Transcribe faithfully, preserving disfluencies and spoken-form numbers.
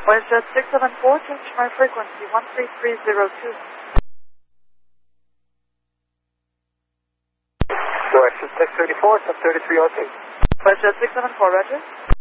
WestJet six seven four, change my frequency one three three zero two. WestJet six thirty-four, sub thirty-three oh two. WestJet six seven four, roger.